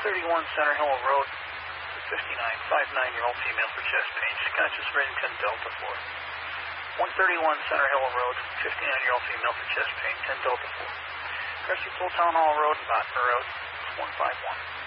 131 Center Hill Road, 59-year-old female for chest pain. She's conscious, rating 10 Delta 4. 131 Center Hill Road, 59-year-old female for chest pain, 10 Delta 4. Crestview Town Hall Road and Botner Road, 151.